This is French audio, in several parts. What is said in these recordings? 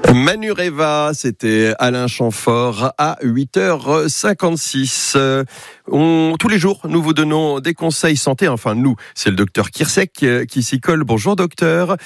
Manureva, c'était Alain Chamfort à 8h56. Tous les jours, nous vous donnons des conseils santé. Enfin, nous, c'est le docteur Kirsek qui s'y colle. Bonjour docteur.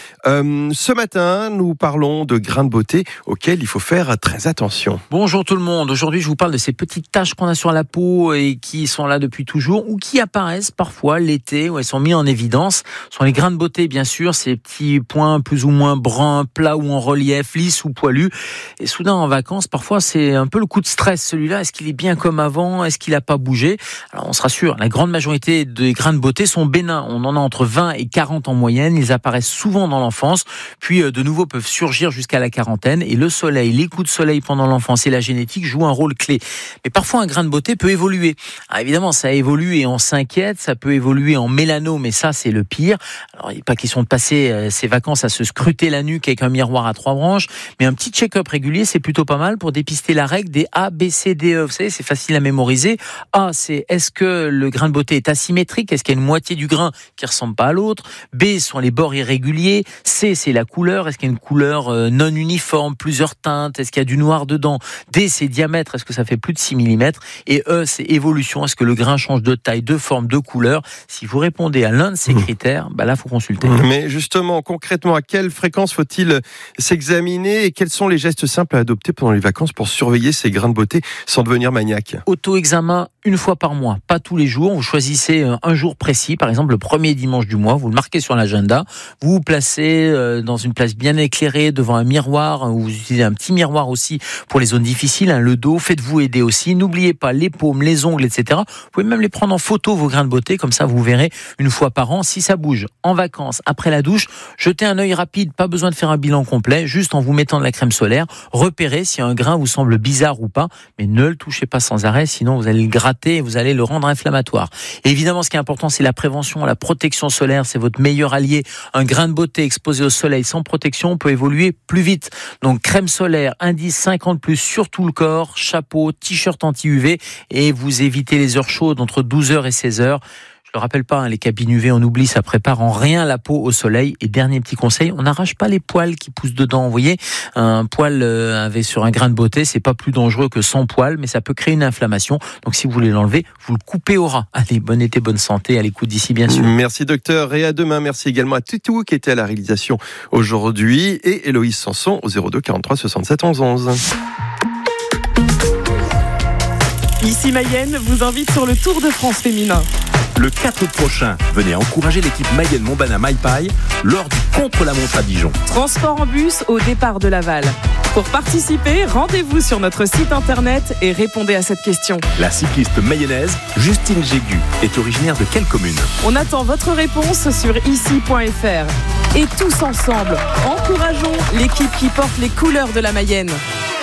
Ce matin, nous parlons de grains de beauté auxquels il faut faire très attention. Bonjour tout le monde. Aujourd'hui, je vous parle de ces petites taches qu'on a sur la peau et qui sont là depuis toujours ou qui apparaissent parfois l'été où elles sont mises en évidence. Ce sont les grains de beauté, bien sûr, ces petits points plus ou moins bruns, plats ou en relief, lisses ou poilus. Et soudain, en vacances, parfois, c'est un peu le coup de stress. Celui-là, est-ce qu'il est bien comme avant? Est-ce qu'il n'a pas bougé? Alors, on se rassure, la grande majorité des grains de beauté sont bénins. On en a entre 20 et 40 en moyenne. Ils apparaissent souvent dans l'enfance, puis de nouveau peuvent surgir jusqu'à la quarantaine. Et le soleil, les coups de soleil pendant l'enfance et la génétique jouent un rôle clé. Mais parfois, un grain de beauté peut évoluer. Alors, évidemment, ça évolue et on s'inquiète. Ça peut évoluer en mélanome, mais ça, c'est le pire. Alors, il n'est pas question de passer ses vacances à se scruter la nuque avec un miroir à 3 branches, mais un petit check-up régulier, c'est plutôt pas mal pour dépister la règle des A, B, C, D, E. Vous savez, c'est facile à mémoriser. A, c'est est-ce que le grain de beauté est asymétrique? Est-ce qu'il y a une moitié du grain qui ressemble pas à l'autre? B, sont les bords irréguliers. C, c'est la couleur. Est-ce qu'il y a une couleur non uniforme, plusieurs teintes? Est-ce qu'il y a du noir dedans? D, c'est diamètre. Est-ce que ça fait plus de 6 mm? Et E, c'est évolution. Est-ce que le grain change de taille, de forme, de couleur? Si vous répondez à l'un de ces critères, là, faut consulter. Mais justement, concrètement, à quelle fréquence faut-il s'examiner et quels sont les gestes simples à adopter pendant les vacances pour surveiller ces grains de beauté sans devenir maniaque? Auto-examen une fois par mois, pas tous les jours. Vous choisissez un jour précis, par exemple le premier dimanche du mois, vous le marquez sur l'agenda, vous vous placez dans une place bien éclairée devant un miroir, vous utilisez un petit miroir aussi pour les zones difficiles, le dos, faites-vous aider aussi. N'oubliez pas les paumes, les ongles, etc. Vous pouvez même les prendre en photo, vos grains de beauté, comme ça vous verrez une fois par an si ça bouge. En vacances, après la douche, jetez un œil rapide, pas besoin de faire un bilan complet, juste en vous mettant de la crème solaire, repérez si un grain vous semble bizarre ou pas, mais ne le touchez pas sans arrêt, sinon vous allez le gratter et vous allez le rendre inflammatoire. Et évidemment, ce qui est important, c'est la prévention, la protection solaire, c'est votre meilleur allié. Un grain de beauté exposé au soleil sans protection peut évoluer plus vite. Donc crème solaire, indice 50+, sur tout le corps, chapeau, t-shirt anti-UV et vous évitez les heures chaudes entre 12h et 16h. Je le rappelle pas, les cabines UV, on oublie, ça prépare en rien la peau au soleil. Et dernier petit conseil, on n'arrache pas les poils qui poussent dedans. Vous voyez, un poil sur un grain de beauté, c'est pas plus dangereux que sans poil, mais ça peut créer une inflammation. Donc si vous voulez l'enlever, vous le coupez au ras. Allez, bon été, bonne santé, à l'écoute d'ici bien sûr. Merci docteur, et à demain. Merci également à Tutou qui était à la réalisation aujourd'hui et Héloïse Sanson au 02 43 67 11 11. Ici Mayenne vous invite sur le Tour de France féminin. Le 4 août prochain, venez encourager l'équipe Mayenne-Montbana Maipaille lors du contre-la-montre à Dijon. Transport en bus au départ de Laval. Pour participer, rendez-vous sur notre site internet et répondez à cette question. La cycliste mayonnaise Justine Jégu est originaire de quelle commune? On attend votre réponse sur ici.fr. Et tous ensemble, encourageons l'équipe qui porte les couleurs de la Mayenne.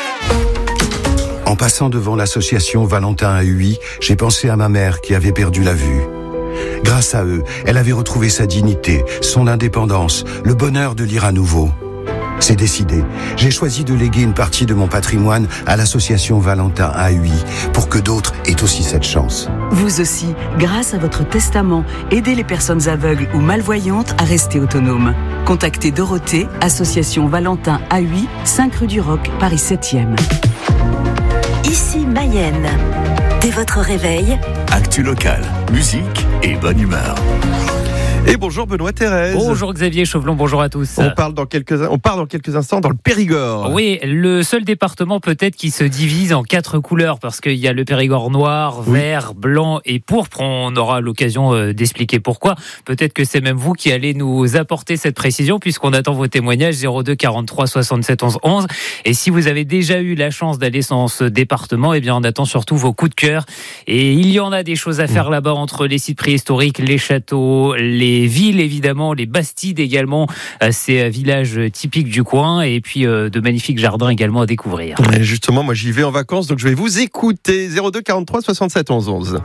En passant devant l'association Valentin à Huy, j'ai pensé à ma mère qui avait perdu la vue. Grâce à eux, elle avait retrouvé sa dignité, son indépendance, le bonheur de lire à nouveau. C'est décidé. J'ai choisi de léguer une partie de mon patrimoine à l'association Valentin à Huy pour que d'autres aient aussi cette chance. Vous aussi, grâce à votre testament, aidez les personnes aveugles ou malvoyantes à rester autonomes. Contactez Dorothée, association Valentin à Huy, 5 rue du Roc, Paris 7e. Ici Mayenne. Dès votre réveil, actu locale, musique et bonne humeur. Et bonjour Benoît Thérèse. Bonjour Xavier Chauvelon, bonjour à tous. On part dans quelques instants dans le Périgord. Oui, le seul département peut-être qui se divise en 4 couleurs parce qu'il y a le Périgord noir, vert, blanc et pourpre. On aura l'occasion d'expliquer pourquoi. Peut-être que c'est même vous qui allez nous apporter cette précision puisqu'on attend vos témoignages 02 43 67 11 11. Et si vous avez déjà eu la chance d'aller dans ce département, eh bien on attend surtout vos coups de cœur. Et il y en a des choses à faire là-bas entre les sites préhistoriques, les châteaux, les villes évidemment, les bastides également, ces villages typiques du coin et puis de magnifiques jardins également à découvrir. Et justement, moi j'y vais en vacances donc je vais vous écouter. 02 43 67 11 11.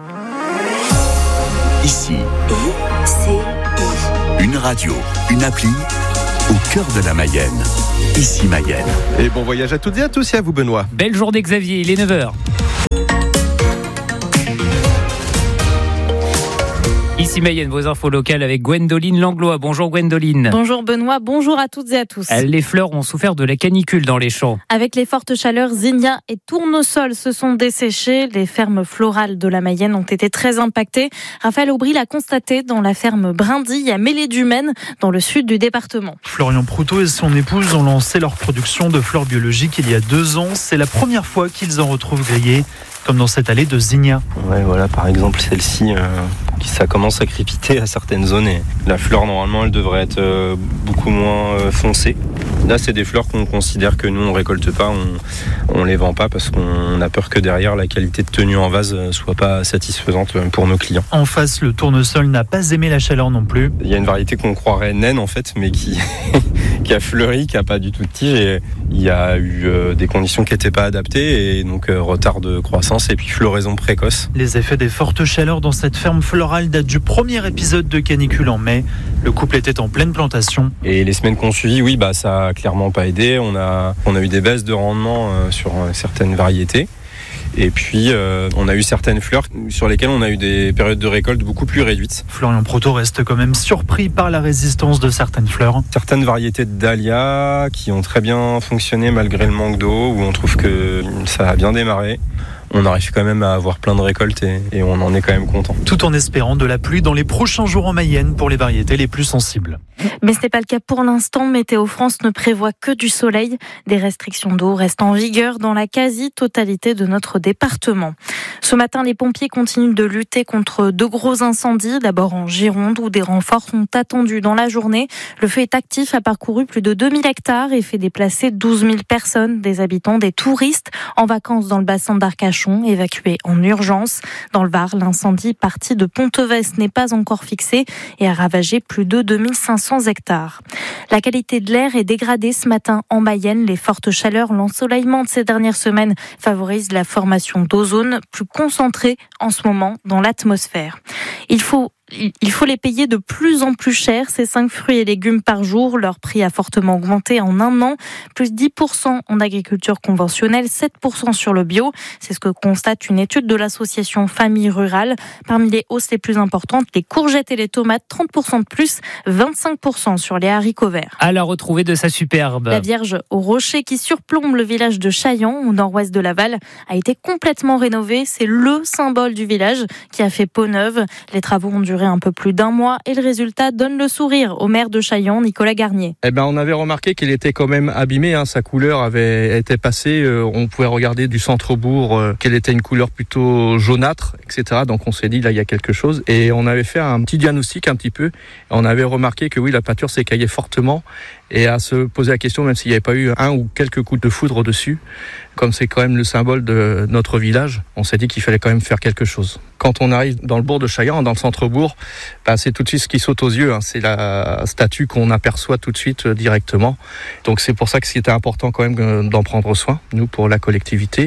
Ici, une radio, une appli au cœur de la Mayenne. Ici Mayenne. Et bon voyage à toutes et à tous et à vous Benoît. Belle journée Xavier, il est 9h. Ici Mayenne, vos infos locales avec Gwendoline Langlois. Bonjour Gwendoline. Bonjour Benoît, bonjour à toutes et à tous. Les fleurs ont souffert de la canicule dans les champs. Avec les fortes chaleurs, zinnia et tournesol se sont desséchés. Les fermes florales de la Mayenne ont été très impactées. Raphaël Aubry l'a constaté dans la ferme Brindille à Mêlée-du-Maine, dans le sud du département. Florian Proutot et son épouse ont lancé leur production de fleurs biologiques il y a 2 ans. C'est la première fois qu'ils en retrouvent grillées, comme dans cette allée de zinnia. Ouais, voilà, par exemple celle-ci, ça commence à crépiter à certaines zones et la fleur normalement elle devrait être beaucoup moins foncée. Là c'est des fleurs qu'on considère que nous on récolte pas, on les vend pas parce qu'on a peur que derrière la qualité de tenue en vase soit pas satisfaisante pour nos clients. En face, le tournesol n'a pas aimé la chaleur non plus. Il y a une variété qu'on croirait naine en fait, mais qui a fleuri, qui a pas du tout de tige et il y a eu des conditions qui n'étaient pas adaptées et donc retard de croissance et puis floraison précoce. Les effets des fortes chaleurs dans cette ferme florale datent du premier épisode de canicule en mai. Le couple était en pleine plantation. Et les semaines qu'on suivit, oui, ça a clairement pas aidé. On a eu des baisses de rendement sur certaines variétés. Et puis, on a eu certaines fleurs sur lesquelles on a eu des périodes de récolte beaucoup plus réduites. Florian Proutot reste quand même surpris par la résistance de certaines fleurs. Certaines variétés de dahlia qui ont très bien fonctionné malgré le manque d'eau, où on trouve que ça a bien démarré. On arrive quand même à avoir plein de récoltes et on en est quand même content. Tout en espérant de la pluie dans les prochains jours en Mayenne pour les variétés les plus sensibles. Mais ce n'est pas le cas pour l'instant. Météo France ne prévoit que du soleil. Des restrictions d'eau restent en vigueur dans la quasi-totalité de notre département. Ce matin, les pompiers continuent de lutter contre 2 gros incendies. D'abord en Gironde, où des renforts sont attendus dans la journée. Le feu est actif, a parcouru plus de 2000 hectares et fait déplacer 12 000 personnes, des habitants, des touristes en vacances dans le bassin d'Arcachon, évacués en urgence. Dans le Var, l'incendie parti de Ponteves n'est pas encore fixé et a ravagé plus de 2500 hectares. La qualité de l'air est dégradée ce matin en Mayenne. Les fortes chaleurs, l'ensoleillement de ces dernières semaines favorisent la formation d'ozone plus concentrée en ce moment dans l'atmosphère. Il faut les payer de plus en plus cher, ces 5 fruits et légumes par jour. Leur prix a fortement augmenté en un an, plus 10% en agriculture conventionnelle, 7% sur le bio. C'est ce que constate une étude de l'association Famille Rurale. Parmi les hausses les plus importantes, les courgettes et les tomates, 30% de plus, 25% sur les haricots verts. À la retrouvée de sa superbe. La Vierge au rocher qui surplombe le village de Chaillan, au nord-ouest de Laval, a été complètement rénovée. C'est le symbole du village qui a fait peau neuve. Les travaux ont duré un peu plus d'1 mois et le résultat donne le sourire au maire de Chaillan, Nicolas Garnier. On avait remarqué qu'il était quand même abîmé, sa couleur avait été passée, on pouvait regarder du centre-bourg qu'elle était une couleur plutôt jaunâtre, etc. Donc on s'est dit là il y a quelque chose et on avait fait un petit diagnostic un petit peu. On avait remarqué que oui, la peinture s'écaillait fortement et à se poser la question, même s'il n'y avait pas eu 1 ou quelques coups de foudre au-dessus, comme c'est quand même le symbole de notre village, on s'est dit qu'il fallait quand même faire quelque chose. Quand on arrive dans le bourg de Chaillan, dans le centre-bourg, c'est tout de suite ce qui saute aux yeux, c'est la statue qu'on aperçoit tout de suite directement. Donc c'est pour ça que c'était important quand même d'en prendre soin, nous, pour la collectivité.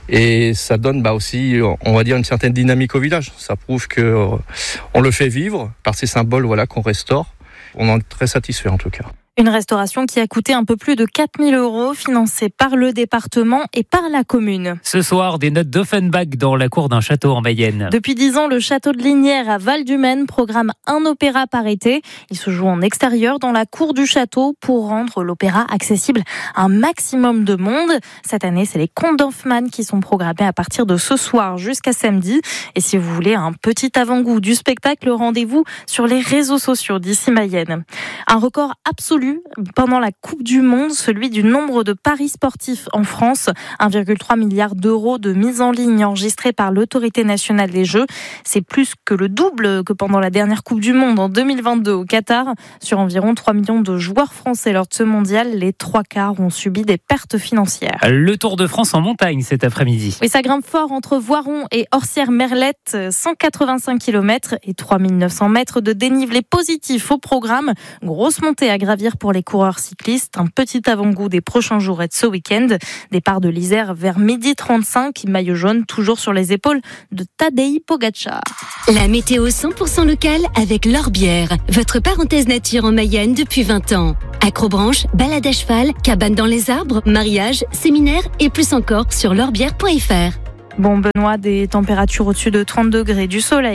Et ça donne aussi, on va dire, une certaine dynamique au village. Ça prouve que on le fait vivre par ces symboles qu'on restaure. On en est très satisfait en tout cas. Une restauration qui a coûté un peu plus de 4 000 €, financée par le département et par la commune. Ce soir, des notes d'Offenbach dans la cour d'un château en Mayenne. Depuis 10 ans, le château de Lignières à Val-du-Maine programme un opéra par été. Il se joue en extérieur dans la cour du château pour rendre l'opéra accessible à un maximum de monde. Cette année, c'est les Contes d'Hoffmann qui sont programmés à partir de ce soir jusqu'à samedi. Et si vous voulez un petit avant-goût du spectacle, rendez-vous sur les réseaux sociaux d'Ici Mayenne. Un record absolu pendant la Coupe du Monde, celui du nombre de paris sportifs en France. 1,3 milliard d'euros de mise en ligne enregistrés par l'Autorité nationale des Jeux. C'est plus que le double que pendant la dernière Coupe du Monde en 2022 au Qatar. Sur environ 3 millions de joueurs français lors de ce mondial, les 3/4 ont subi des pertes financières. Le Tour de France en montagne cet après-midi. Oui, ça grimpe fort entre Voiron et Orsières-Merlette. 185 km et 3900 mètres de dénivelé positif au programme. Grosse montée à gravir pour les coureurs cyclistes. Un petit avant-goût des prochains jours et de ce week-end. Départ de l'Isère vers 12h35. Maillot jaune toujours sur les épaules de Tadej Pogačar. La météo 100% locale avec L'Orbière. Votre parenthèse nature en Mayenne depuis 20 ans. Acrobranche, balade à cheval, cabane dans les arbres, mariage, séminaire et plus encore sur l'orbière.fr. Bon Benoît, des températures au-dessus de 30 degrés, du soleil.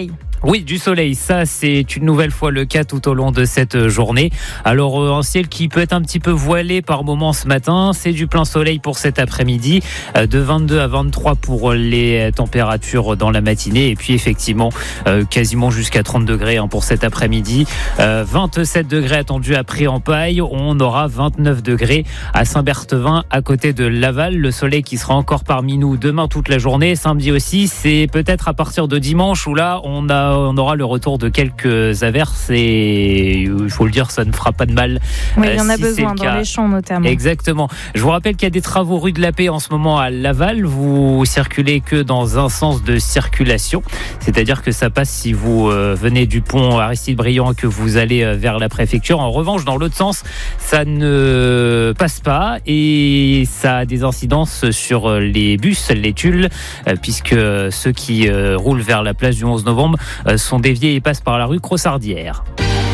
Oui, du soleil, ça c'est une nouvelle fois le cas tout au long de cette journée. Alors un ciel qui peut être un petit peu voilé par moments ce matin, c'est du plein soleil pour cet après-midi, de 22 à 23 pour les températures dans la matinée et puis effectivement quasiment jusqu'à 30 degrés pour cet après-midi. 27 degrés attendus à Pré-en-Paille, on aura 29 degrés à Saint-Berthevin à côté de Laval. Le soleil qui sera encore parmi nous demain toute la journée, samedi aussi, c'est peut-être à partir de dimanche où là on aura le retour de quelques averses et il faut le dire, ça ne fera pas de mal. Oui, il y en a besoin dans les champs notamment. Exactement. Je vous rappelle qu'il y a des travaux rue de la Paix en ce moment à Laval. Vous circulez que dans un sens de circulation, c'est-à-dire que ça passe si vous venez du pont Aristide Briand que vous allez vers la préfecture. En revanche, dans l'autre sens, ça ne passe pas et ça a des incidences sur les bus, les Tulle, puisque ceux qui roulent vers la place du 11 novembre sont déviés et passent par la rue Crossardière.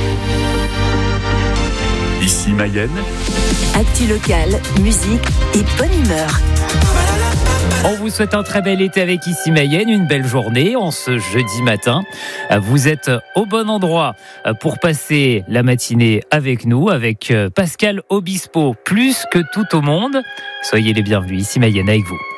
Ici Mayenne. Actu locale, musique et bonne humeur. On vous souhaite un très bel été avec Ici Mayenne, une belle journée en ce jeudi matin. Vous êtes au bon endroit pour passer la matinée avec nous, avec Pascal Obispo, plus que tout au monde. Soyez les bienvenus, Ici Mayenne avec vous.